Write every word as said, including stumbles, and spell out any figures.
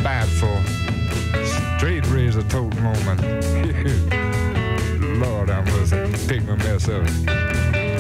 spiteful, straight razor tote moment. Lord, I must pick my mess up.